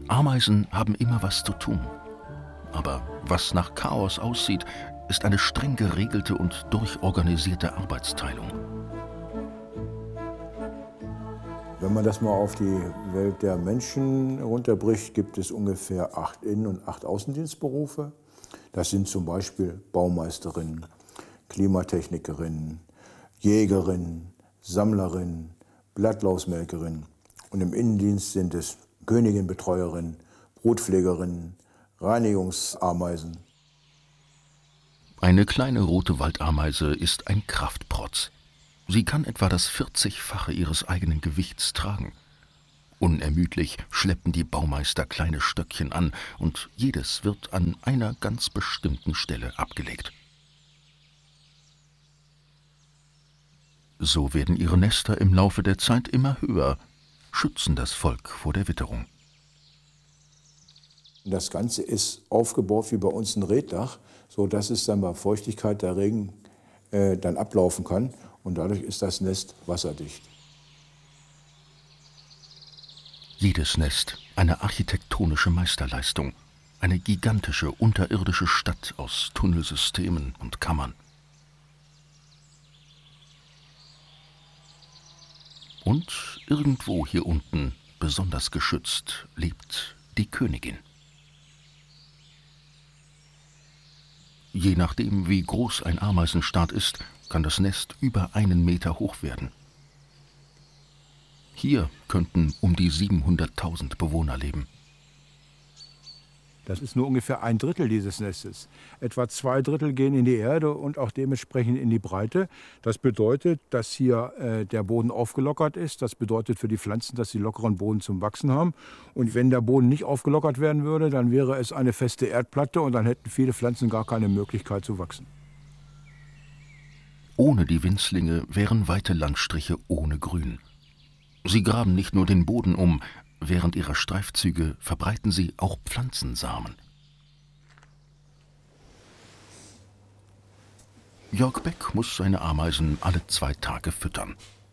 Ameisen haben immer was zu tun. Aber was nach Chaos aussieht, ist eine streng geregelte und durchorganisierte Arbeitsteilung. Wenn man das mal auf die Welt der Menschen runterbricht, gibt es ungefähr 8 Innen- und 8 Außendienstberufe. Das sind zum Beispiel Baumeisterinnen, Klimatechnikerinnen, Jägerinnen, Sammlerinnen, Blattlausmelkerinnen. Und im Innendienst sind es Königinbetreuerinnen, Brutpflegerinnen, Reinigungsameisen. Eine kleine rote Waldameise ist ein Kraftprotz. Sie kann etwa das 40-fache ihres eigenen Gewichts tragen. Unermüdlich schleppen die Baumeister kleine Stöckchen an und jedes wird an einer ganz bestimmten Stelle abgelegt. So werden ihre Nester im Laufe der Zeit immer höher, schützen das Volk vor der Witterung. Das Ganze ist aufgebaut wie bei uns ein Reetdach, sodass es dann bei Feuchtigkeit der Regen dann ablaufen kann. Und dadurch ist das Nest wasserdicht. Jedes Nest eine architektonische Meisterleistung, eine gigantische unterirdische Stadt aus Tunnelsystemen und Kammern. Und irgendwo hier unten, besonders geschützt, lebt die Königin. Je nachdem, wie groß ein Ameisenstaat ist, kann das Nest über 1 Meter hoch werden. Hier könnten um die 700.000 Bewohner leben. Das ist nur ungefähr 1/3 dieses Nestes. Etwa 2/3 gehen in die Erde und auch dementsprechend in die Breite. Das bedeutet, dass hier der Boden aufgelockert ist. Das bedeutet für die Pflanzen, dass sie lockeren Boden zum Wachsen haben. Und wenn der Boden nicht aufgelockert werden würde, dann wäre es eine feste Erdplatte und dann hätten viele Pflanzen gar keine Möglichkeit zu wachsen. Ohne die Winzlinge wären weite Landstriche ohne Grün. Sie graben nicht nur den Boden um, während ihrer Streifzüge verbreiten sie auch Pflanzensamen. Jörg Beck muss seine Ameisen alle 2 Tage füttern.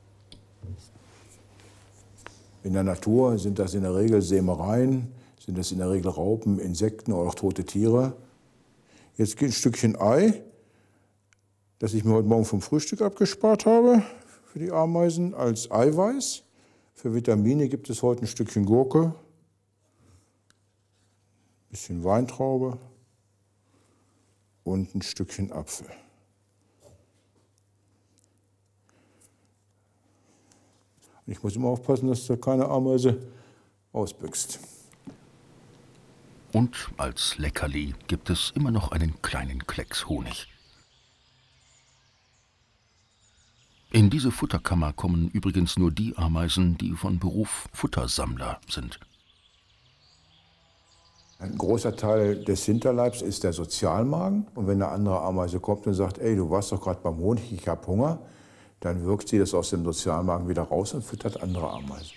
In der Natur sind das in der Regel Sämereien, sind das in der Regel Raupen, Insekten oder auch tote Tiere. Jetzt geht ein Stückchen Ei, das ich mir heute Morgen vom Frühstück abgespart habe, für die Ameisen als Eiweiß. Für Vitamine gibt es heute ein Stückchen Gurke, ein bisschen Weintraube und ein Stückchen Apfel. Und ich muss immer aufpassen, dass da keine Ameise ausbüchst. Und als Leckerli gibt es immer noch einen kleinen Klecks Honig. In diese Futterkammer kommen übrigens nur die Ameisen, die von Beruf Futtersammler sind. Ein großer Teil des Hinterleibs ist der Sozialmagen. Und wenn eine andere Ameise kommt und sagt, ey, du warst doch gerade beim Honig, ich habe Hunger, dann wirkt sie das aus dem Sozialmagen wieder raus und füttert andere Ameisen.